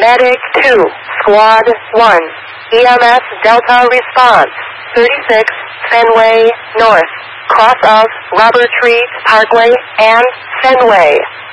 Medic 2, Squad 1, EMS Delta Response, 36, Fenway North, cross of Robert Tree Parkway and Fenway.